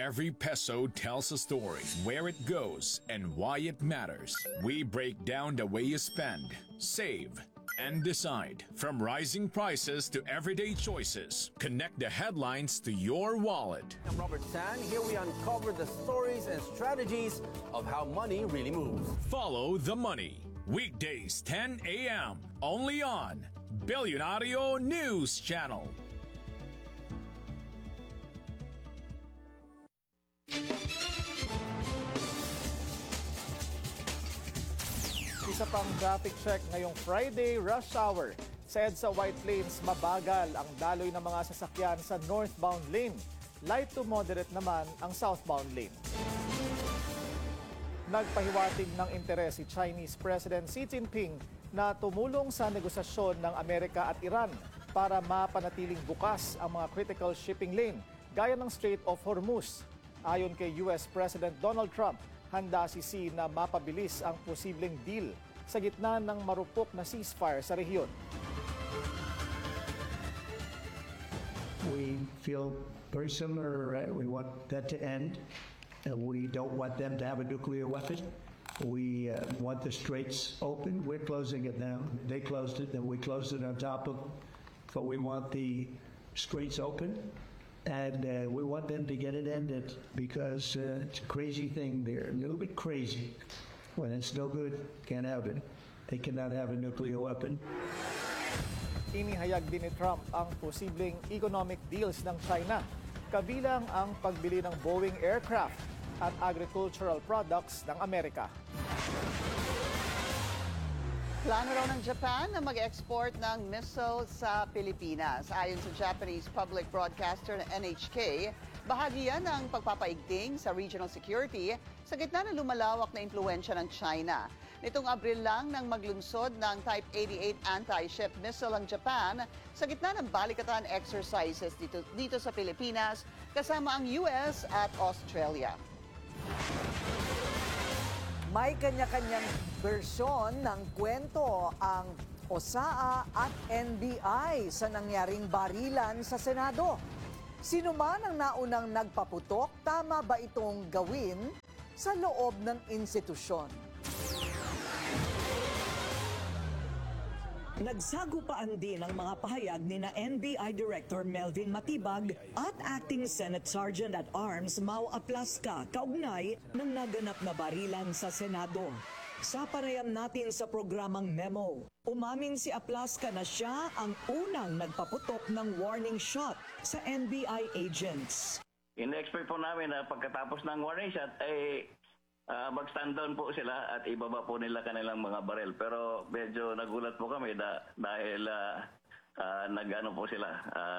Every peso tells a story, where it goes, and why it matters. We break down the way you spend, save, and decide. From rising prices to everyday choices, connect the headlines to your wallet. I'm Robert San. Here we uncover the stories and strategies of how money really moves. Follow the money. Weekdays 10 a.m. only on Billionario News Channel. Isa pang traffic check ngayong Friday rush hour. Sa EDSA White Plains, mabagal ang daloy ng mga sasakyan sa northbound lane. Light to moderate naman ang southbound lane. Nagpahiwatig ng interes si Chinese President Xi Jinping na tumulong sa negosasyon ng Amerika at Iran para mapanatiling bukas ang mga critical shipping lane gaya ng Strait of Hormuz. Ayon kay US President Donald Trump, handa si Xi na mapabilis ang posibleng deal sa gitna ng marupok na ceasefire sa rehiyon. We feel very similar. We want that to end. We don't want them to have a nuclear weapon. We want the straits open. We're closing it now. They closed it, and we closed it on top of. But we want the straits open. And we want them to get it ended because it's a crazy thing there, a little bit crazy. When it's no good, can't have it. They cannot have a nuclear weapon. Inihayag din ni Trump ang posibleng economic deals ng China, kabilang ang pagbili ng Boeing aircraft at agricultural products ng Amerika. Plano raw ng Japan na mag-export ng missile sa Pilipinas. Ayon sa Japanese public broadcaster na NHK, bahagi yan ng pagpapaigting sa regional security sa gitna ng lumalawak na impluwensya ng China. Nitong Abril lang nang maglunsod ng Type 88 anti-ship missile ang Japan sa gitna ng balikatan exercises dito sa Pilipinas kasama ang US at Australia. May kanya-kanyang bersyon ng kwento ang OSAA at NBI sa nangyaring barilan sa Senado. Sino man ang naunang nagpaputok, tama ba itong gawin sa loob ng institusyon? Nagsagupaan din ang mga pahayag ni na NBI Director Melvin Matibag at Acting Senate Sergeant at Arms Mau Aplaska kaugnay ng naganap na barilan sa Senado. Sa panayam natin sa programang Memo, umamin si Aplaska na siya ang unang nagpaputok ng warning shot sa NBI agents. In-expect po namin na pagkatapos ng warning shot ay mag-stand down po sila at ibaba po nila kanilang mga barel. Pero medyo nagulat po kami dahil nag-ano po sila,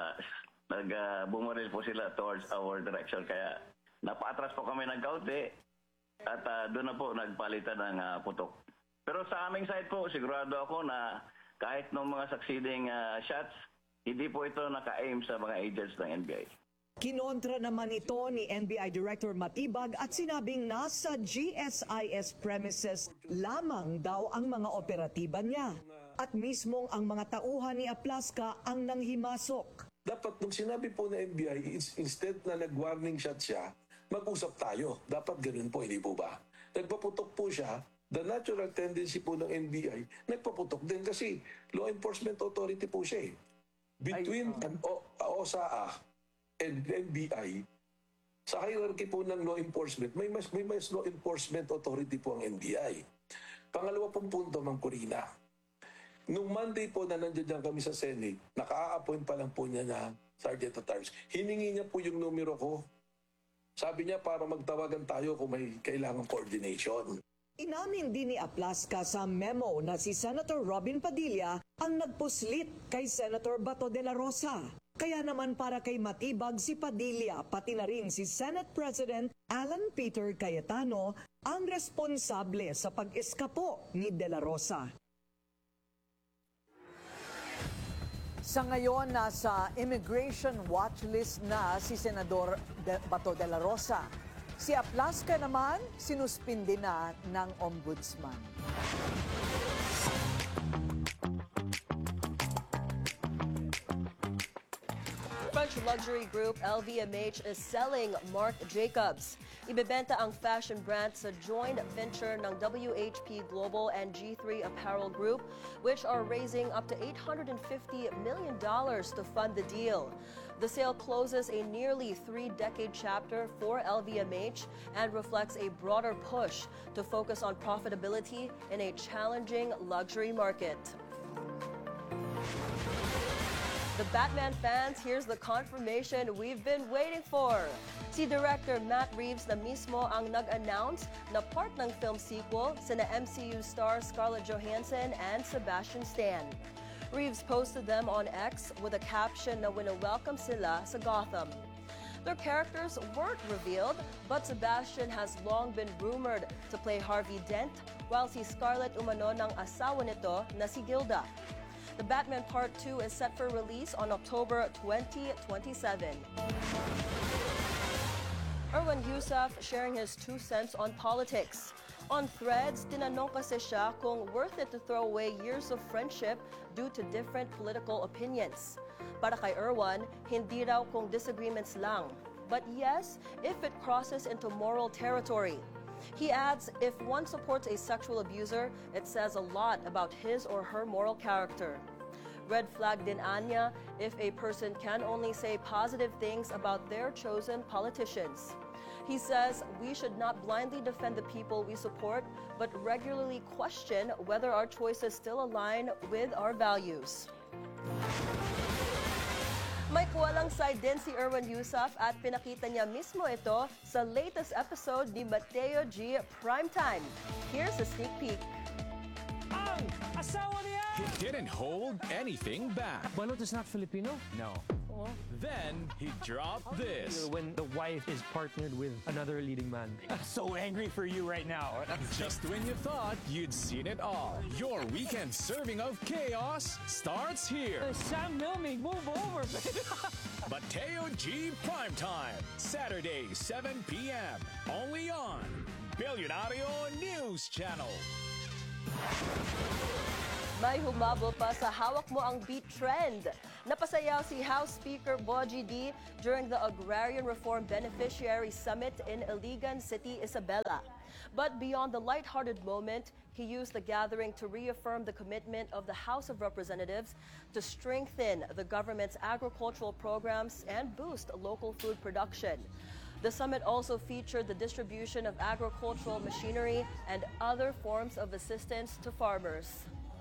bumaril po sila towards our direction. Kaya napaatras po kami ng kaunti at doon na po nagpalitan ng putok. Pero sa aming side po, sigurado ako na kahit ng mga succeeding shots, hindi po ito naka-aim sa mga agents ng NBI. Kinontra naman ito ni NBI Director Matibag at sinabing nasa GSIS premises lamang daw ang mga operatiba niya. At mismong ang mga tauhan ni Aplaska ang nanghimasok. Dapat nung sinabi po na NBI, instead na nag-warning shot siya, mag-usap tayo. Dapat ganun po, hindi po ba? Nagpaputok po siya, the natural tendency po ng NBI, nagpaputok din kasi law enforcement authority po siya eh. Between OSAA and NBI, sa hierarchy po ng law enforcement, may mas law enforcement authority po ang NBI. Pangalawa pong punto, Ma'am Corina. Nung Monday po na nandiyan kami sa Senate, naka-appoint pa lang po niya na Sergeant at Arms. Hiningi niya po yung numero ko. Sabi niya para magtawagan tayo kung may kailangang coordination. Inamin din ni Aplaska sa memo na si Senator Robin Padilla ang nagpuslit kay Senator Bato de la Rosa. Kaya naman para kay Matibag si Padilla, pati na rin si Senate President Alan Peter Cayetano ang responsable sa pag-eskapo ni de la Rosa. Sa ngayon, nasa immigration watchlist na si Senador Bato de la Rosa. Si Aplaska naman, sinuspindi na ng ombudsman. luxury group LVMH is selling Marc Jacobs. Ibebenta ang fashion brand sa joint venture ng WHP Global and G3 Apparel Group, which are raising up to $850 million to fund the deal. The sale closes a nearly three-decade chapter for LVMH and reflects a broader push to focus on profitability in a challenging luxury market. The Batman fans, here's the confirmation we've been waiting for. Si Director Matt Reeves na mismo ang nag-announce na part ng film sequel sina MCU stars Scarlett Johansson and Sebastian Stan. Reeves posted them on X with a caption na wina-welcome sila sa Gotham. Their characters weren't revealed, but Sebastian has long been rumored to play Harvey Dent, while si Scarlett umano ng asawa nito na si Gilda. The Batman Part 2 is set for release on October 2027. Erwan Heussaff sharing his 2 cents on politics. On Threads, tinanong kasi siya kung worth it to throw away years of friendship due to different political opinions. Para kay Erwan, hindi raw kung disagreements lang, but yes, if it crosses into moral territory. He adds, if one supports a sexual abuser, it says a lot about his or her moral character. Red flag din anya if a person can only say positive things about their chosen politicians. He says we should not blindly defend the people we support, but regularly question whether our choices still align with our values. May kuwalang side din si Erwan Heussaff at pinakita niya mismo ito sa latest episode ni Mateo G Primetime. Here's a sneak peek. Ang asawa niya! He didn't hold anything back. Balot is not Filipino? No. Then he dropped this. When the wife is partnered with another leading man. I'm so angry for you right now. Just when you thought you'd seen it all, your weekend serving of chaos starts here. Sam Milne, move over. Mateo G Primetime, Saturday, 7 p.m. Only on Billionario News Channel. May humabol pa sa hawak mo ang beat trend. Napasayaw si House Speaker Bogie D during the Agrarian Reform Beneficiary Summit in Iligan City, Isabela. But beyond the lighthearted moment, he used the gathering to reaffirm the commitment of the House of Representatives to strengthen the government's agricultural programs and boost local food production. The summit also featured the distribution of agricultural machinery and other forms of assistance to farmers.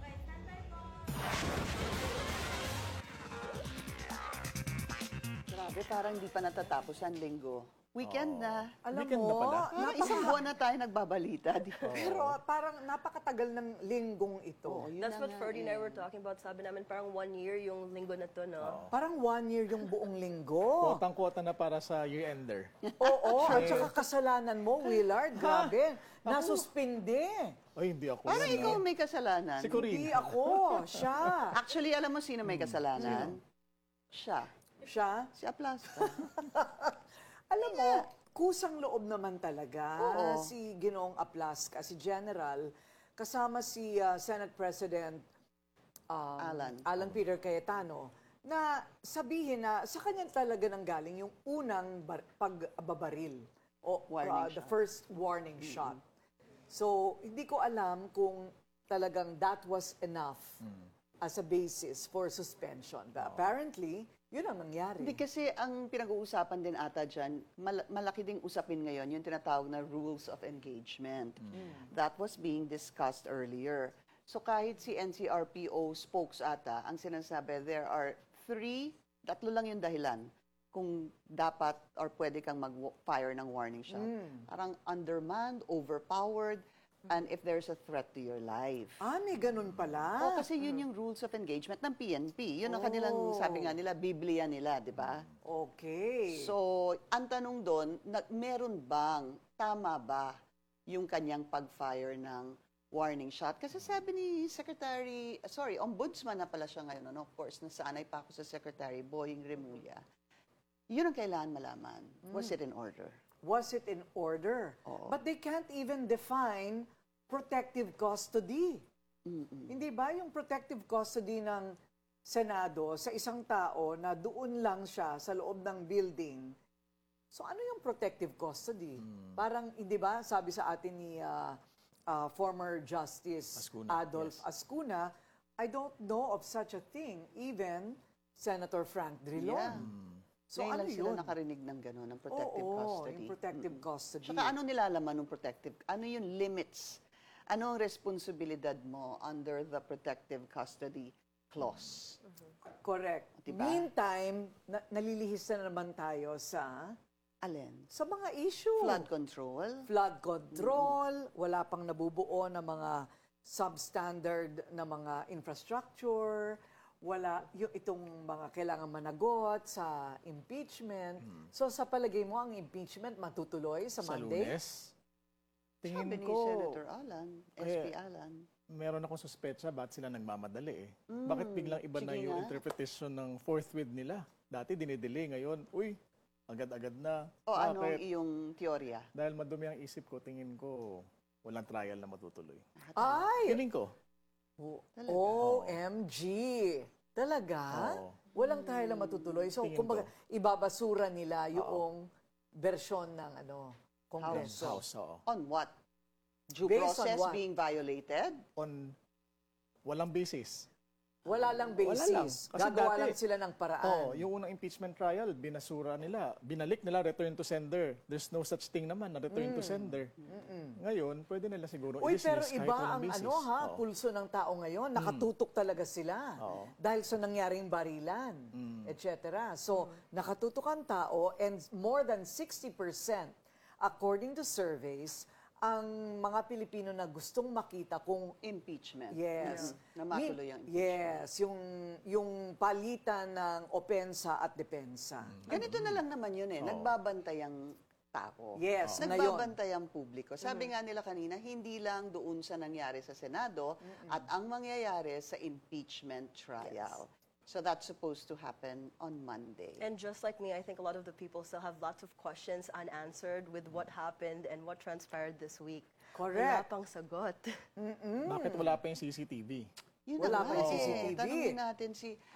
Grabe, parang hindi pa natatapos ang linggo. Weekend na. Alam Weekend na mo, pala. Parang isang buwan na tayo nagbabalita. Di ba? pero parang napakatagal ng linggong ito. Yun That's na what nga Ferdy and I were talking about. Sabi namin parang 1 year yung linggo na to, no? Parang 1 year yung buong linggo. Quotang-quota na para sa year-ender. Oo, at saka kasalanan mo, Willard, grabe. Nasuspinde. Ay, hindi ako. Parang ikaw may kasalanan. Si Corinne. Hindi ako, siya. Actually, alam mo sino may kasalanan? Siya. Siya? Si Aplasta. Alam mo, kusang loob naman talaga Oo. si Ginoong Aplaska, si General, kasama si Senate President Alan Peter Cayetano, na sabihin na sa kanya talaga nanggaling yung unang pagbabaril o the first warning shot. So, hindi ko alam kung talagang that was enough as a basis for suspension. But apparently, yun ang nangyari. Hindi kasi ang pinag-uusapan din ata dyan, malaki ding usapin ngayon, yung tinatawag na rules of engagement. That was being discussed earlier. So kahit si NCRPO spokes ata, ang sinasabi, there are 3 lang yung dahilan kung dapat or pwede kang mag-fire ng warning shot. Parang undermanned, overpowered, and if there's a threat to your life. May ganun pala. Kasi yun yung rules of engagement ng PNP. Yun ang kanilang, sabi nga nila, Biblia nila, di ba? Okay. So, ang tanong doon, meron bang, tama ba yung kanyang pag-fire ng warning shot? Kasi sabi ni Ombudsman na pala siya ngayon, of course, nasanay pa ako sa Secretary Boying Remulla. Yun ang kailangan malaman. Was it in order? Was it in order? Oo. But they can't even define protective custody. Hindi ba yung protective custody ng Senado sa isang tao na doon lang siya sa loob ng building. So ano yung protective custody? Parang, hindi ba, sabi sa atin ni former Justice Adolf Ascuna, I don't know of such a thing, even Senator Frank Drilon. So Ngayon ano lang sila yun? nakarinig ng gano'n, ng protective custody. Yung protective custody. Saka ano nilalaman ng protective? Ano yung limits? Ano ang responsibilidad mo under the protective custody clause? Correct. Diba? Meantime, nalilihis na naman tayo sa Alin? sa mga issue. Flood control? Flood control, wala pang nabubuo na mga substandard na mga infrastructure, wala yung itong mga kailangan managot sa impeachment. So sa palagay mo, ang impeachment matutuloy sa Monday? Lunes? Tingin Sabi ni ko, Senator Alan, SP Alan. meron akong suspecha ba't sila nagmamadali Bakit biglang iba na sige yung nga. interpretation ng forthwith nila? Dati dinidelay, ngayon, agad-agad na. O ano ang Bakit? iyong teorya? Dahil madumi ang isip ko, tingin ko, walang trial na matutuloy. Ay! Feeling ko. OMG! Talaga? Oo. Walang trial na matutuloy. So, Tingin kumbaga, ibabasura nila yung versyon ng Kongreso. House, oo. On what? Due Based on process what? being violated? On walang basis. Wala lang basis. Wala lang. Kasi Gagawa dati- lang sila ng paraan. Oo, yung unang impeachment trial, binasura nila. Binalik nila, return to sender. There's no such thing naman na return to sender. Ngayon, pwede nila siguro Uy, pero i-dismiss kahit iba walang ang basis. Oo. pulso ng tao ngayon. Nakatutok talaga sila. Oo. Dahil sa nangyaring barilan, etc. So, nakatutok ang tao and more than 60%, according to surveys, ang mga Pilipino na gustong makita kung Impeachment. yes, Na matuloy ang impeachment. yes, yung palitan ng opensa at depensa. Ganito na lang naman yun nagbabantay ang tao. Yes, na yun. Nagbabantay ang publiko. Sabi nga nila kanina, hindi lang doon sa nangyari sa Senado at ang mangyayari sa impeachment trial. So that's supposed to happen on Monday. And just like me, I think a lot of the people still have lots of questions unanswered with what happened and what transpired this week. Correct. Wala pang sagot. Bakit wala pa yung CCTV? Yun Wala na pa nga yung CCTV. Tanungin natin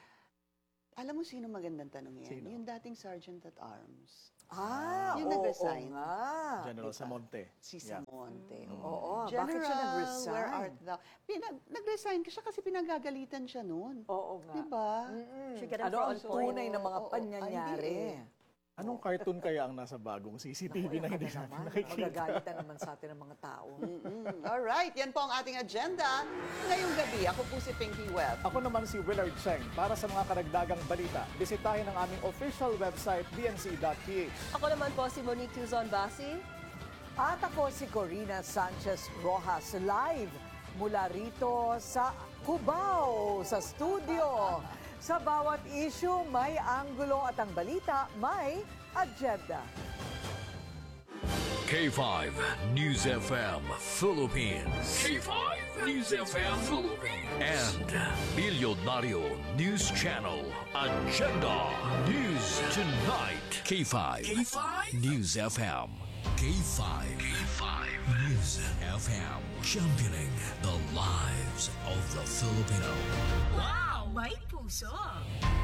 alam mo sino magandang tanong yan? Sino? Yung dating Sergeant at Arms. oo Yung nag-resign. nga. General Samonte. Si Samonte. Oo, General, bakit siya nag-resign? where art thou? Nag-resign siya kasi pinagagalitan siya noon. Oo nga. Diba? Should get him Ano for ang on point. tunay ng mga Oo, panyanyari? Anong cartoon kaya ang nasa bagong CCTV na hindi natin nakikita? Magagalitan naman sa atin ng mga tao. Alright, yan po ang ating agenda. Ngayong gabi, ako po si Pinky Webb. Ako naman si Willard Cheng. Para sa mga karagdagang balita, bisitahin ang aming official website, bnc.ph. Ako naman po si Monique Tuzon Basi. At ako si Corina Sanchez Rojas, live mula rito sa Cubao, sa studio. Sa bawat issue, may anggulo at ang balita, may agenda. K5 News FM Philippines. K5 News FM Philippines. And Bilyonaryo News Channel Agenda News Tonight. K5 News FM. K5 News FM. Championing the lives of the Filipino. Wow! May puso!